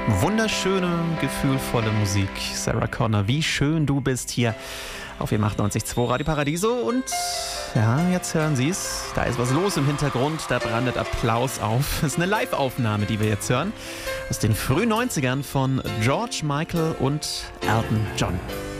Wunderschöne, gefühlvolle Musik. Sarah Connor, wie schön du bist hier auf dem 98.2 Radio Paradiso. Und ja, jetzt hören Sie es. Da ist was los im Hintergrund. Da brandet Applaus auf. Das ist eine Live-Aufnahme, die wir jetzt hören. Aus den frühen 90ern von George Michael und Elton John.